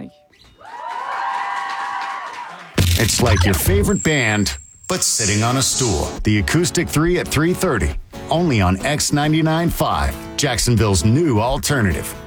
Ay. It's like your favorite band, but sitting on a stool. The Acoustic 3 at 3:30, only on X99.5, Jacksonville's new alternative.